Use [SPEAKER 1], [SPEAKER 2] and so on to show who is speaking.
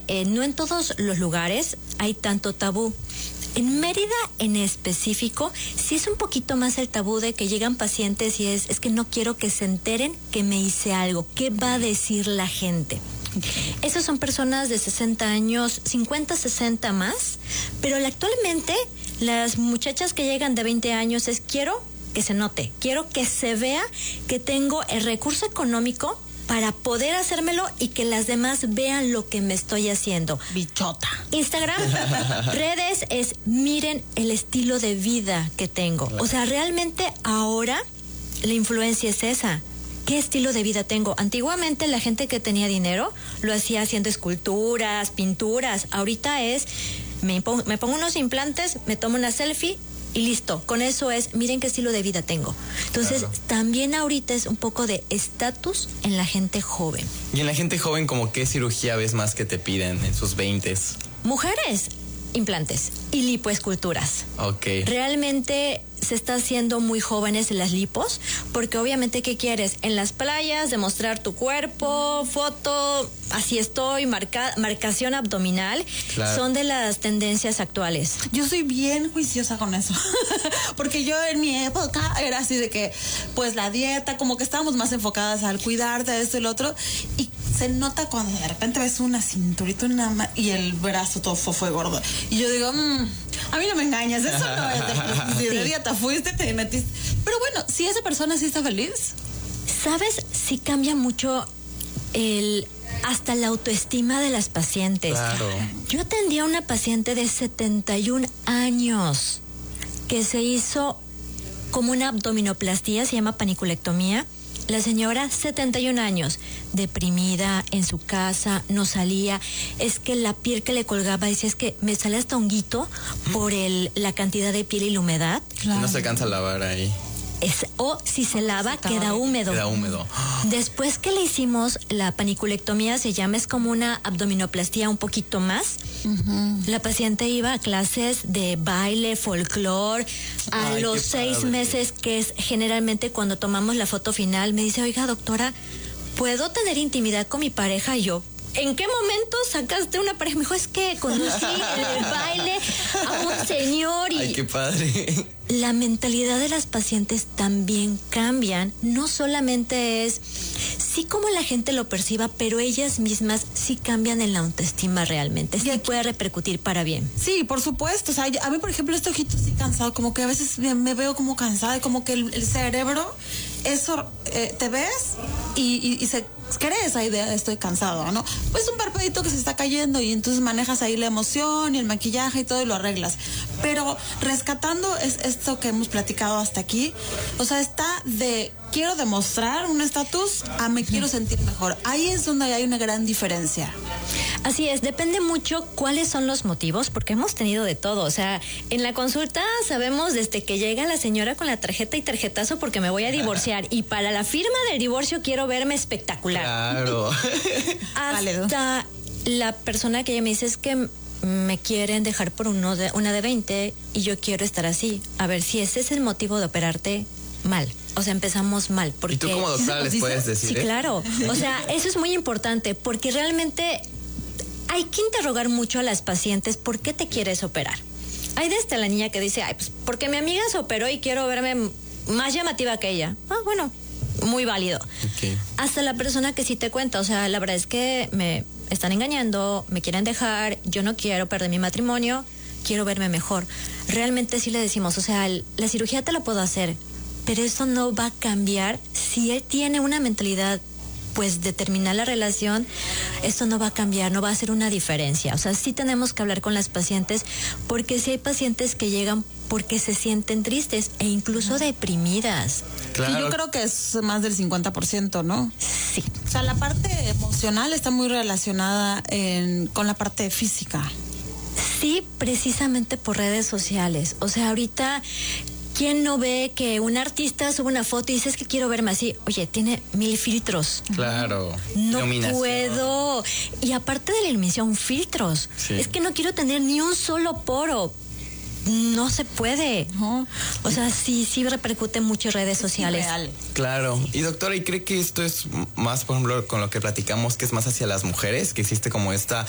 [SPEAKER 1] no en todos los lugares hay tanto tabú. En Mérida en específico, sí es un poquito más el tabú de que llegan pacientes y es que no quiero que se enteren que me hice algo. ¿Qué va a decir la gente? Esas son personas de 60 años, 50, 60 más, pero actualmente las muchachas que llegan de 20 años es quiero que se note, quiero que se vea que tengo el recurso económico para poder hacérmelo y que las demás vean lo que me estoy haciendo.
[SPEAKER 2] Bichota.
[SPEAKER 1] Instagram, redes es miren el estilo de vida que tengo. O sea, realmente ahora la influencia es esa. ¿Qué estilo de vida tengo? Antiguamente la gente que tenía dinero lo hacía haciendo esculturas, pinturas. Ahorita es, me pongo unos implantes, me tomo una selfie y listo. Con eso es, miren qué estilo de vida tengo. Entonces, también ahorita es un poco de estatus en la gente joven.
[SPEAKER 3] Y en la gente joven, ¿como qué cirugía ves más que te piden en sus 20s?
[SPEAKER 1] Mujeres, implantes y lipoesculturas.
[SPEAKER 3] Ok.
[SPEAKER 1] Realmente se está haciendo muy jóvenes las lipos, porque obviamente, ¿qué quieres? En las playas, demostrar tu cuerpo, foto, así estoy, marcación abdominal, claro. Son de las tendencias actuales.
[SPEAKER 2] Yo soy bien juiciosa con eso, porque yo en mi época era así de que, pues la dieta, como que estábamos más enfocadas al cuidarte, esto y lo otro, y se nota cuando de repente ves una cinturita y el brazo todo fue gordo. Y yo digo, a mí no me engañas, eso no es de dieta, fuiste, te metiste. Pero bueno, si esa persona sí está feliz.
[SPEAKER 1] ¿Sabes? Sí cambia mucho hasta la autoestima de las pacientes.
[SPEAKER 3] Claro.
[SPEAKER 1] Yo atendí a una paciente de 71 años que se hizo como una abdominoplastía, se llama paniculectomía. La señora, 71 años, deprimida en su casa, no salía. Es que la piel que le colgaba, decía, es que me sale hasta honguito por la cantidad de piel y la humedad.
[SPEAKER 3] Claro. No se cansa lavar ahí.
[SPEAKER 1] O si se lava, queda húmedo.
[SPEAKER 3] Queda húmedo.
[SPEAKER 1] Después que le hicimos la paniculectomía, se llama, es como una abdominoplastía un poquito más. La paciente iba a clases de baile, folclore. A los 6 meses, que es generalmente cuando tomamos la foto final, me dice, oiga, doctora, ¿puedo tener intimidad con mi pareja? Y yo, ¿en qué momento sacaste una pareja? Me dijo, es que conocí en el baile a un señor y...
[SPEAKER 3] ¡Ay, qué padre!
[SPEAKER 1] La mentalidad de las pacientes también cambian. No solamente es sí como la gente lo perciba, pero ellas mismas sí cambian en la autoestima realmente. Sí puede repercutir para bien.
[SPEAKER 2] Sí, por supuesto. O sea, a mí, por ejemplo, este ojito sí cansado, como que a veces me veo como cansada, como que el cerebro, eso, te ves y se crea esa idea de estoy cansado, ¿no? Pues un parpadito que se está cayendo y entonces manejas ahí la emoción y el maquillaje y todo y lo arreglas. Pero rescatando esto que hemos platicado hasta aquí, o sea, está de quiero demostrar un estatus a me quiero sentir mejor. Ahí es donde hay una gran diferencia.
[SPEAKER 1] Así es, depende mucho cuáles son los motivos, porque hemos tenido de todo. O sea, en la consulta sabemos desde que llega la señora con la tarjeta y tarjetazo porque me voy a divorciar y para la firma del divorcio quiero verme espectacular.
[SPEAKER 3] Claro.
[SPEAKER 1] Hasta la persona que ella me dice es que me quieren dejar por una de 20 y yo quiero estar así. A ver, si ese es el motivo de operarte, mal. O sea, empezamos mal. Porque,
[SPEAKER 3] ¿y tú como doctora les puedes decir?
[SPEAKER 1] Sí, claro. O sea, eso es muy importante porque realmente hay que interrogar mucho a las pacientes por qué te quieres operar. Hay desde la niña que dice, ay, pues porque mi amiga se operó y quiero verme más llamativa que ella. Ah, bueno, muy válido.
[SPEAKER 3] Okay.
[SPEAKER 1] Hasta la persona que sí te cuenta, o sea, la verdad es que me están engañando, me quieren dejar, yo no quiero perder mi matrimonio, quiero verme mejor. Realmente sí le decimos, o sea, la cirugía te la puedo hacer, pero eso no va a cambiar si él tiene una mentalidad pues de terminar la relación, esto no va a cambiar, no va a hacer una diferencia. O sea, sí tenemos que hablar con las pacientes, porque sí hay pacientes que llegan porque se sienten tristes e incluso deprimidas.
[SPEAKER 3] Claro.
[SPEAKER 2] Sí, yo creo que es más del 50%, ¿no?
[SPEAKER 1] Sí.
[SPEAKER 2] O sea, la parte emocional está muy relacionada con la parte física.
[SPEAKER 1] Sí, precisamente por redes sociales. O sea, ahorita, ¿quién no ve que un artista sube una foto y dices que quiero verme así? Oye, tiene 1000 filtros.
[SPEAKER 3] Claro.
[SPEAKER 1] No puedo. Y aparte de la iluminación, filtros. Sí. Es que no quiero tener ni un solo poro. No se puede. O sea, sí repercute mucho en redes sociales.
[SPEAKER 2] Real.
[SPEAKER 3] Claro. Y doctora, ¿y cree que esto es más, por ejemplo, con lo que platicamos, que es más hacia las mujeres, que existe como esta